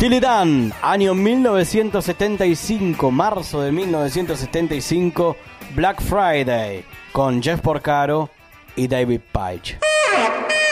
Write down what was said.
Steely Dan, año 1975, marzo de 1975, Black Friday, con Jeff Porcaro y David Paich.